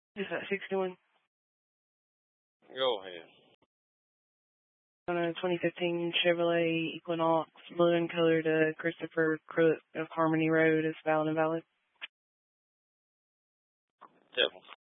Is that 61? Go ahead. On a 2015 Chevrolet Equinox, blue and color to Christopher Crook of Harmony Road is valid and valid. Definitely.